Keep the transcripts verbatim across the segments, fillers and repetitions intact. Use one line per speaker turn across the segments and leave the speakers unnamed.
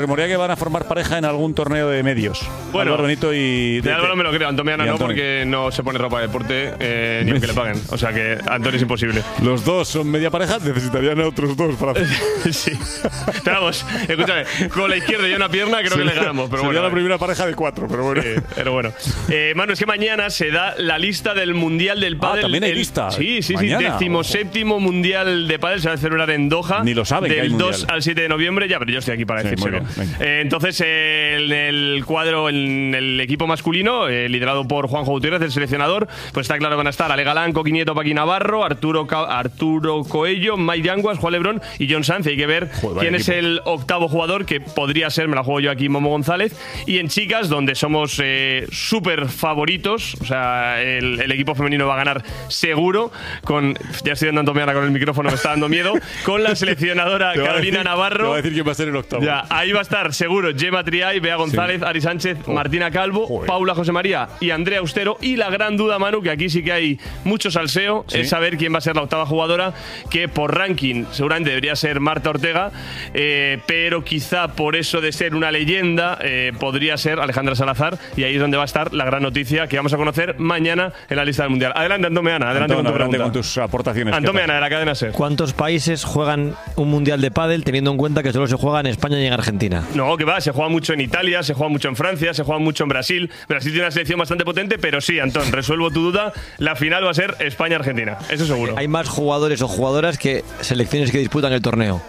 Rumorea que van a formar pareja en algún torneo de medios.
Bueno,
Álvaro Benito y...
De, de Álvaro me lo creo, Antomiana no,
Antonio.
porque no se pone ropa de deporte eh, ni aunque le paguen. O sea que Antonio es imposible.
Los dos son media pareja, necesitarían a otros dos para hacer.
Sí. Pero vamos, escúchame, con la izquierda y una pierna creo
sería,
que le ganamos. Pero
sería
bueno,
la primera pareja de cuatro, pero bueno.
Sí, pero bueno. Eh, Manu, es que mañana se da la lista del Mundial del Pádel.
Ah, también hay
el,
lista.
Sí, sí,
Mañana.
sí. Decimoséptimo Mundial de Pádel se va a celebrar en Doha.
Ni lo saben
Del
que hay
dos
mundial.
al siete de noviembre. Ya, pero yo estoy aquí para
Sí,
decírselo.
muy bien,
Eh, entonces, eh, el, el cuadro, en el equipo masculino, eh, liderado por Juanjo Gutiérrez, el seleccionador, pues está claro que van a estar Ale Galán, Coqui Nieto, Paqui Navarro, Arturo, Ca Arturo Coello, Mike Yanguas, Juan Lebrón y John Sanz. Hay que ver
Joder,
quién
equipo.
es el octavo jugador, que podría ser, me la juego yo aquí, Momo González. Y en chicas, donde somos eh, súper favoritos, o sea, el, el equipo femenino va a ganar seguro, con, ya estoy dando Antomiana con el micrófono, me está dando miedo, con la seleccionadora
Te va a
Carolina
decir-
Navarro.
Te va a decir quién va a ser el octavo.
Ya, ahí va a estar seguro Gemma Triay, Bea González,
Sí.
Ari Sánchez,
Oh.
Martina Calvo,
Joder.
Paula José María y Andrea Austero. Y la gran duda, Manu, que aquí sí que hay mucho salseo,
Sí.
es saber quién va a ser la octava jugadora, que por ranking seguramente debería ser Marta Ortega, eh, pero quizá por eso de ser una leyenda eh, podría ser Alejandra Salazar. Y ahí es donde va a estar la gran noticia que vamos a conocer mañana en la lista del Mundial. Adelante, Antomeana, adelante
Antón,
con tu
adelante
pregunta.
con tus aportaciones.
Antomeana, de la cadena SER.
¿Cuántos países juegan un mundial de pádel teniendo en cuenta que solo se juega en España y en Argentina?
No, que va, se juega mucho en Italia, se juega mucho en Francia, se juega mucho en Brasil. Brasil tiene una selección bastante potente, pero sí, Antón, resuelvo tu duda. La final va a ser España-Argentina, eso seguro.
Hay más jugadores o jugadoras que selecciones que disputan el torneo.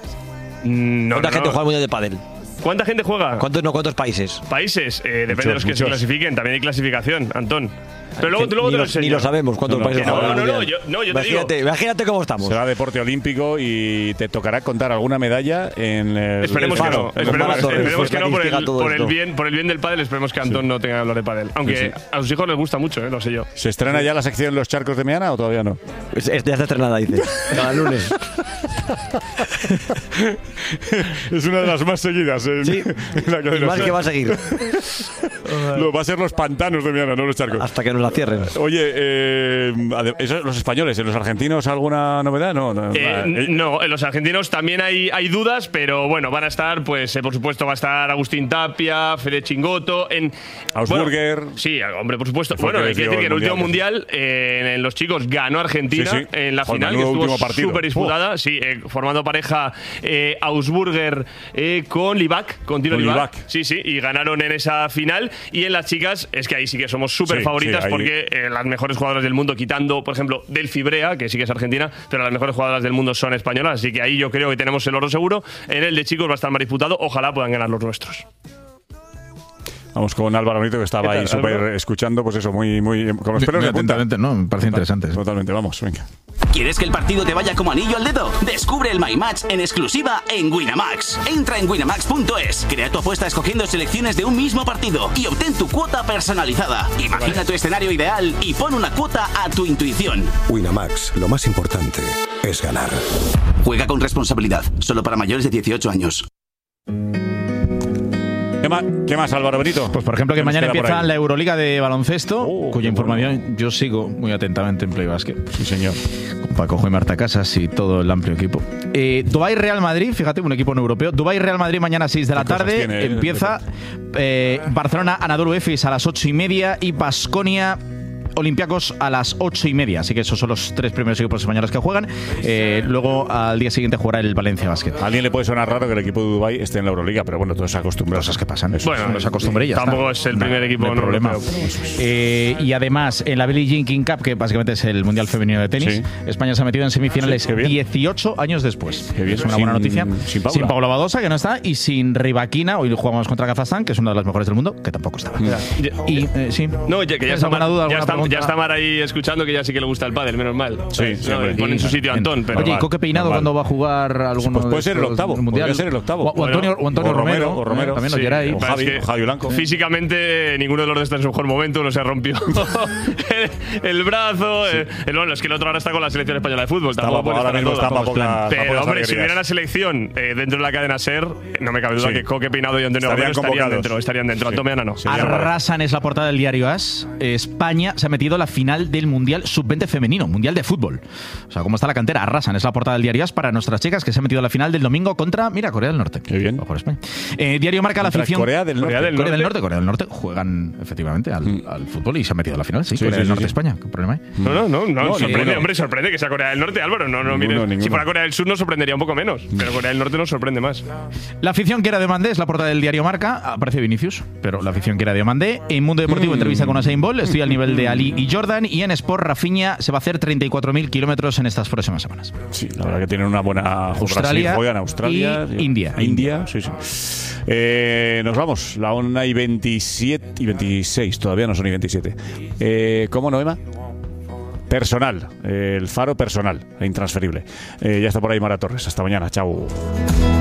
No,
¿Cuánta
no,
gente
no.
juega al mundial de pádel?
¿Cuánta gente juega?
¿Cuántos no? ¿Cuántos países?
Países, eh, depende
Muchos,
de los que se
muchos.
clasifiquen, también hay clasificación, Antón. Pero luego,
Que
tú luego
ni,
te lo
lo, ni
enseño.
lo sabemos cuántos
No, no,
países
que no,
juegan al
no, no,
mundial.
yo- no, yo te
imagínate,
digo.
imagínate cómo estamos.
Será deporte olímpico y te tocará contar alguna medalla en el
Esperemos
el
que
faro.
no,
el
esperemos,
faro,
esperemos
es
que
la
no
que
por
instiga
el,
todo
por, el
esto.
bien, por el bien del pádel, esperemos que Antón no tenga que hablar de pádel. Aunque
Sí,
a sus hijos les gusta mucho, eh, lo sé yo.
¿Se estrena ya la sección Los Charcos de Meana o todavía no?
Es- es- ya está estrenada, dice. Cada lunes.
Es una de las más seguidas en,
Sí.
en la
Y
cadena
más
SER.
que va a seguir.
Lo, va a ser los pantanos de Meana, no los charcos.
Hasta que nos la cierren.
Oye, eh, ade- eso, los españoles, ¿en los argentinos alguna novedad? No, no,
Eh,
nada. Eh,
no, en los argentinos también hay, hay dudas, pero bueno, van a estar, pues eh, por supuesto va a estar Agustín Tapia, Fede Chingoto, en
Augsburger.
bueno, sí, hombre, por supuesto.
Que fue
Bueno,
el que
hay que
dio
decir que
el
en el último
mundial,
mundial, eh, en los chicos ganó Argentina
Sí, sí.
en la
Joder,
final, que
menudo último
estuvo
partido.
súper disputada, sí, eh, formando pareja eh, Augsburger eh, con Livac, con Tino
Con
Livac.
Livac.
Sí, sí, y ganaron en esa final. Y en las chicas, es que ahí sí que somos súper
Sí,
favoritas
sí, ahí-
porque eh, las mejores jugadoras del mundo, quitando, por ejemplo, Delphi Brea, que sí que es argentina, pero las mejores jugadoras del mundo son españolas, así que ahí yo creo que tenemos el oro seguro. En el de chicos va a estar más disputado, ojalá puedan ganar los nuestros.
Vamos con Álvaro Benito, que estaba
¿Qué tal,
ahí súper
Álvaro?
escuchando, pues eso, muy, muy con los pelos
Muy
de punta.
atentamente, no, me parece interesante. sí.
Totalmente, vamos, venga.
¿Quieres que el partido te vaya como anillo al dedo? Descubre el My Match en exclusiva en Winamax. Entra en winamax punto es, crea tu apuesta escogiendo selecciones de un mismo partido y obtén tu cuota personalizada. Imagina tu escenario ideal y pon una cuota a tu intuición.
Winamax, lo más importante es ganar.
Juega con responsabilidad, solo para mayores de dieciocho años.
¿Qué más, qué más Álvaro Benito?
Pues por ejemplo que
¿Qué nos
mañana
queda por
empieza
ahí?
la Euroliga de baloncesto,
Oh,
cuya
qué
información yo sigo muy atentamente en Play Basket.
Sí, señor.
Con Paco y Marta Casas y todo el amplio equipo. Eh, Dubái Real Madrid, fíjate, un equipo no europeo. Dubái Real Madrid mañana a seis de la
Qué cosas
tarde.
tiene, eh,
Empieza eh, Barcelona Anadolu Efes a las ocho y media y Baskonia Olympiacos a las ocho y media. Así que esos son los tres primeros equipos españoles que juegan. Eh, luego al día siguiente jugará el Valencia Basket.
A alguien le puede sonar raro que el equipo de Dubái esté en la Euroliga, pero bueno, todos se acostumbran.
Cosas que pasan.
Eso
Bueno,
es.
Los acostumbré y ya
Tampoco
está.
es el primer
No,
equipo
no hay
no
problema.
europeo.
Eh, y además, en la Billie Jean King Cup, que básicamente es el Mundial Femenino de Tenis,
Sí.
España se ha metido en semifinales
Sí, qué bien.
dieciocho años después.
Qué bien.
Es una
Sin-
buena noticia.
sin Paula.
Paula Badosa, que no está, y sin Rivaquina. Hoy jugamos contra Kazajstán, que es una de las mejores del mundo, que tampoco estaba. Y eh, sí.
No, ya, que ya
¿Tienes
está,
alguna duda,
ya,
alguna
está,
pregunta?
ya está Mar ahí escuchando que ya sí que le gusta el pádel, menos mal.
Sí, sí,
No,
hombre.
pone en su sitio a Antón, pero
Oye, ¿y
vale.
Coque Peinado
normal.
cuándo va a jugar alguno
Pues puede
de
ser el
estos
octavo,
del Mundial?
podría ser el octavo.
O, o Antonio, o Antonio
O Romero,
Romero,
o Romero.
eh, también, o
Sí,
Geray.
o
pasa
Javi,
es que
o Javi Blanco.
Físicamente, ninguno de los dos está en su mejor momento, uno se rompió el, el brazo. eh, el, bueno, es que el otro ahora está con la selección española de fútbol.
Estaba-
tampoco puede
ahora
estar en
mismo
todo.
está para
Tampoco es
poca-
plan.
para
Pero,
pocas
hombre, si
alegrías.
hubiera una selección eh, dentro de la cadena SER, no me cabe duda
Sí.
que Coque Peinado y Antonio
Estarían
Romero estarían
convocados.
dentro. Estarían dentro.
Sí.
Antomeana no.
Sí.
Arrasan es la portada del diario As. España se ha metido a la final del Mundial sub veinte femenino, Mundial de Fútbol. O sea, ¿cómo está la cantera? Arrasan. Es la portada del diario As para nuestras chicas que se han metido a la final del domingo contra, mira, Corea del Norte.
Qué bien.
Ojo, España. Eh, diario Marca, la afición.
Corea del Norte.
Corea del
Corea del
Norte.
Norte, Corea del Norte juegan efectivamente al,
Mm.
al fútbol y se han metido a la final. Sí,
Sí,
Corea
sí,
del
sí,
Norte,
sí.
España. ¿Qué problema hay?
No, no, no, no,
No,
sorprende,
ninguno.
hombre, sorprende que sea Corea del Norte, Álvaro. No, no,
Ninguno,
mire,
ninguno.
si fuera Corea del Sur nos sorprendería un poco menos, pero Corea del Norte nos sorprende más.
La afición que era de Mandé es la portada del diario Marca. Aparece Vinicius, pero la afición que era de Mandé. En Mundo Deportivo,
Mm.
entrevista con Usain Bolt. Estoy al nivel de Ali y Jordan. Y en Sport, Rafinha se va a hacer treinta y cuatro mil kilómetros en estas próximas semanas.
Sí, la verdad que tienen una buena.
Australia
Brasil juegan Australia
y India.
India, sí, sí. Eh, nos vamos, la una y veintisiete y veintiséis, todavía no son y veintisiete. Eh, ¿Cómo, Noema? Personal, eh, el faro personal, e intransferible. Eh, ya está por ahí Mara Torres. Hasta mañana, chao.